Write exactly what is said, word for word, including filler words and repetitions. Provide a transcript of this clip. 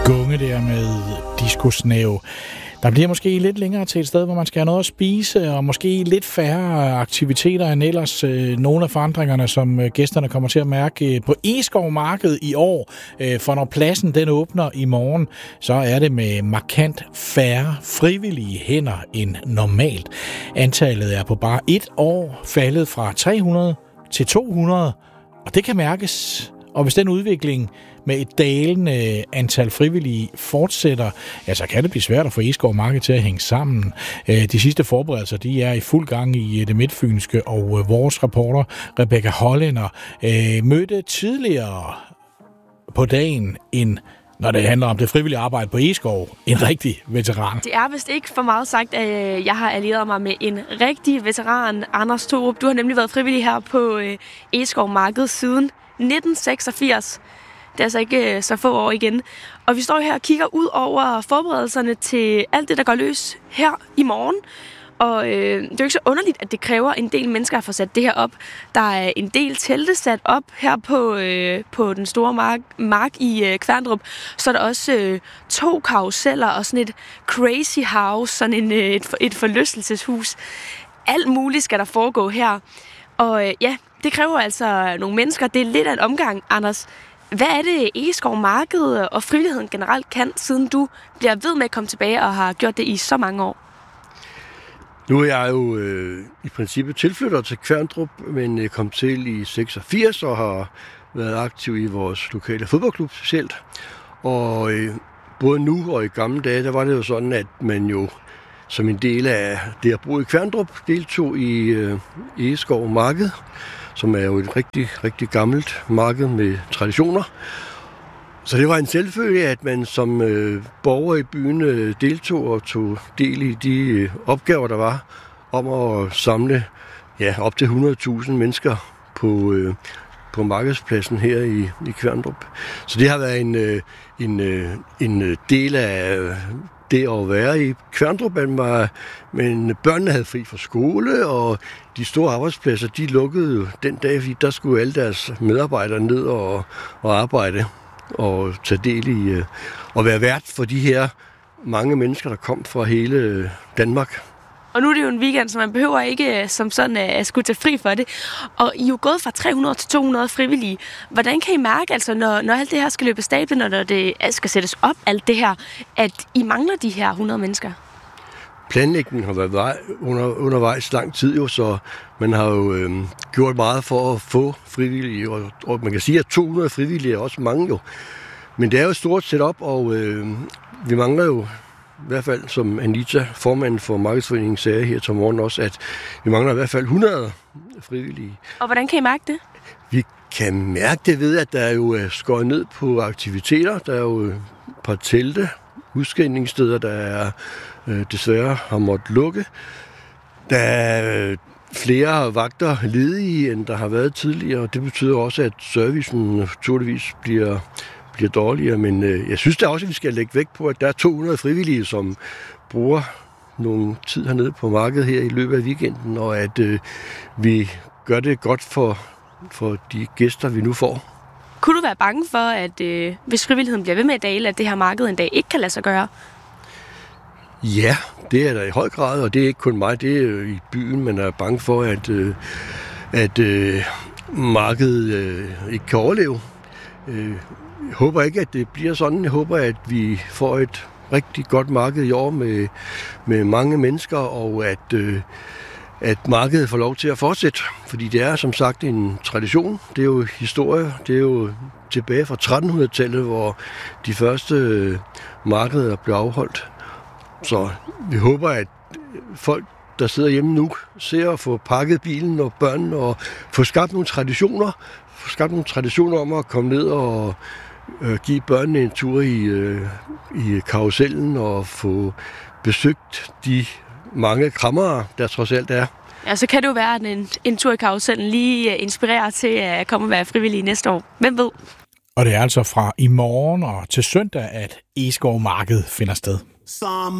Gunge der med disco-snæv. Der bliver måske lidt længere til et sted, hvor man skal have noget at spise, og måske lidt færre aktiviteter end ellers. Øh, nogle af forandringerne, som øh, gæsterne kommer til at mærke på Egeskov Marked i år. Øh, for når pladsen den åbner i morgen, så er det med markant færre frivillige hænder end normalt. Antallet er på bare et år faldet fra tre hundrede til to hundrede, og det kan mærkes. Og hvis den udvikling med et dalende antal frivillige fortsætter, ja, så kan det blive svært at få Egeskov Marked til at hænge sammen. De sidste forberedelser, de er i fuld gang i det midtfynske, og vores reporter, Rebecca Hollænder, mødte tidligere på dagen en, når det handler om det frivillige arbejde på Egeskov, en rigtig veteran. Det er vist ikke for meget sagt, at jeg har allieret mig med en rigtig veteran, Anders Thorup. Du har nemlig været frivillig her på Egeskov Marked siden nitten seksogfirs. Det er altså ikke så få år igen. Og vi står her og kigger ud over forberedelserne til alt det, der går løs her i morgen. Og øh, det er jo ikke så underligt, at det kræver en del mennesker at få sat det her op. Der er en del telte sat op her på, øh, på den store mark, mark i øh, Kværndrup. Så er der også øh, to karuseller og sådan et crazy house, sådan en, øh, et, et forlystelseshus. Alt muligt skal der foregå her. Og øh, ja, det kræver altså nogle mennesker. Det er lidt af en omgang, Anders. Hvad er det, Egeskov Marked og frivilligheden generelt kan, siden du bliver ved med at komme tilbage og har gjort det i så mange år? Nu er jeg jo øh, i princippet tilflytter til Kværndrup, men jeg kom til i seksogfirs og har været aktiv i vores lokale fodboldklub specielt. Og øh, både nu og i gamle dage, der var det jo sådan, at man jo som en del af det at bo i Kværndrup deltog i øh, Egeskov Marked, som er jo et rigtig, rigtig gammelt marked med traditioner. Så det var en selvfølge, at man som øh, borger i byen øh, deltog og tog del i de øh, opgaver, der var om at samle ja, op til hundrede tusind mennesker på, øh, på markedspladsen her i, i Kværndrup. Så det har været en, øh, en, øh, en del af øh, det at være i Kværndrup, men børnene havde fri fra skole, og de store arbejdspladser, de lukkede jo den dag, fordi der skulle alle deres medarbejdere ned og, og arbejde og tage del i øh, og være vært for de her mange mennesker, der kom fra hele Danmark. Og nu er det jo en weekend, så man behøver ikke som sådan at skulle tage fri for det. Og I er jo gået fra tre hundrede til to hundrede frivillige. Hvordan kan I mærke, altså, når, når alt det her skal løbe af stablen, og når det skal sættes op, alt det her, at I mangler de her hundrede mennesker? Planlægningen har været vej, under, undervejs lang tid, jo, så man har jo øh, gjort meget for at få frivillige. Og, og man kan sige, at to hundrede frivillige er også mange jo. Men det er jo et stort setup, og øh, vi mangler jo i hvert fald, som Anita, formanden for Markedsforeningen, sagde her til morgen også, at vi mangler i hvert fald hundrede frivillige. Og hvordan kan I mærke det? Vi kan mærke det ved, at der er jo skåret ned på aktiviteter. Der er jo et par telte, udskændningssteder, der er øh, desværre har måttet lukke. Der er flere vagter ledige, end der har været tidligere, og det betyder også, at servicen naturligvis bliver bliver dårligere, men øh, jeg synes da også, at vi skal lægge vægt på, at der er to hundrede frivillige, som bruger nogle tid hernede på markedet her i løbet af weekenden, og at øh, vi gør det godt for, for de gæster, vi nu får. Kunne du være bange for, at øh, hvis frivilligheden bliver ved med at dale, at det her marked en dag ikke kan lade sig gøre? Ja, det er der i høj grad, og det er ikke kun mig, det er jo i byen, man er bange for, at, øh, at øh, markedet øh, ikke kan overleve. Øh, Jeg håber ikke, at det bliver sådan. Jeg håber, at vi får et rigtig godt marked i år med, med mange mennesker, og at, øh, at markedet får lov til at fortsætte. Fordi det er som sagt en tradition. Det er jo historie. Det er jo tilbage fra trettenhundredetallet, hvor de første øh, markeder blev afholdt. Så vi håber, at folk, der sidder hjemme nu, ser at få pakket bilen og børnene og få skabt nogle traditioner. Få skabt nogle traditioner om at komme ned og give børnene en tur i, øh, i karusellen og få besøgt de mange krammere, der trods alt er. Ja, så kan det jo være, at en, en tur i karusellen lige inspirerer til at komme og være frivillig næste år. Hvem ved? Og det er altså fra i morgen og til søndag, at Egeskov Marked finder sted.